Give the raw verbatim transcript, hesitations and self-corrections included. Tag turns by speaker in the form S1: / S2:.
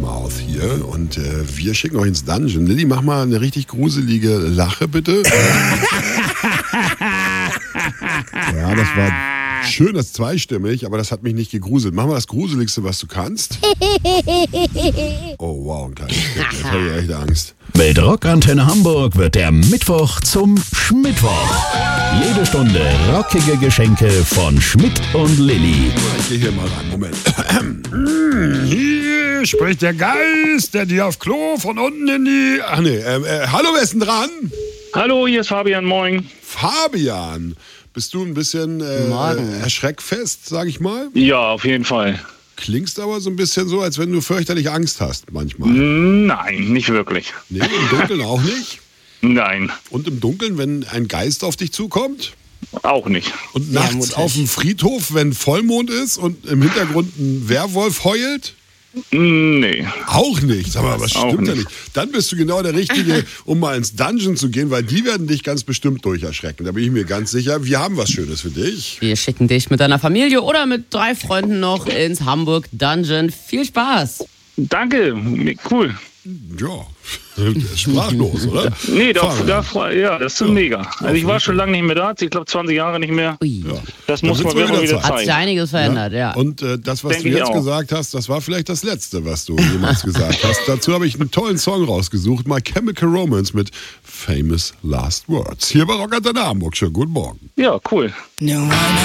S1: Mouth hier und äh, wir schicken euch ins Dungeon. Lilly, mach mal eine richtig gruselige Lache, bitte. Ja, das war schön, das zweistimmig, aber das hat mich nicht gegruselt. Mach mal das Gruseligste, was du kannst. Oh, wow, ein kleines Stück. Jetzt habe ich echt Angst.
S2: Mit Rockantenne Hamburg wird der Mittwoch zum Schmittwoch. Jede Stunde rockige Geschenke von Schmidt und Lilly.
S1: Ich gehe hier mal rein. Moment. Hier spricht der Geist, der dir auf Klo von unten in die... Ach nee, äh, äh, hallo, wer ist denn dran?
S3: Hallo, hier ist Fabian, moin.
S1: Fabian, bist du ein bisschen äh, erschreckfest, sag ich mal?
S3: Ja, auf jeden Fall.
S1: Klingst aber so ein bisschen so, als wenn du fürchterlich Angst hast manchmal.
S3: Nein, nicht wirklich.
S1: Nee, im Dunkeln auch nicht?
S3: Nein.
S1: Und im Dunkeln, wenn ein Geist auf dich zukommt?
S3: Auch nicht.
S1: Und nachts auf dem Friedhof, wenn Vollmond ist und im Hintergrund ein Werwolf heult?
S3: Nee.
S1: Auch nicht. Sag mal, was
S3: Auch
S1: stimmt da
S3: nicht.
S1: nicht? Dann bist du genau der Richtige, um mal ins Dungeon zu gehen, weil die werden dich ganz bestimmt durcherschrecken. Da bin ich mir ganz sicher. Wir haben was Schönes für dich.
S4: Wir schicken dich mit deiner Familie oder mit drei Freunden noch ins Hamburg Dungeon. Viel Spaß!
S3: Danke, cool.
S1: Ja, sprachlos, oder?
S3: Nee, da,
S1: Fabian.
S3: da, ja, das ist ja. mega. Also ich war schon lange nicht mehr da, ich glaube zwanzig Jahre nicht mehr.
S4: Ui.
S1: Ja.
S3: Das
S1: Dann
S3: muss man
S1: wird's mal
S3: wieder,
S1: wieder
S3: wieder
S1: Zeit.
S4: Hat sich
S3: zeigen.
S4: einiges verändert, ja.
S1: Und äh, das, was
S3: Denk
S1: du
S3: ich
S1: jetzt
S3: auch.
S1: gesagt hast, das war vielleicht das Letzte, was du jemals gesagt hast. Dazu habe ich einen tollen Song rausgesucht, My Chemical Romance mit Famous Last Words. Hier bei Rockantenne Hamburg. Schönen guten Morgen.
S3: Ja, cool.
S5: No one